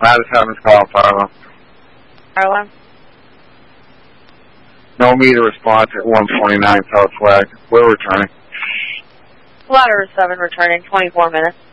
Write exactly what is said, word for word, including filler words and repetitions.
I just haven't called Farlow. Farlow? No meter response at one twenty-nine South Flag. We're returning. Ladder seven returning, twenty-four minutes.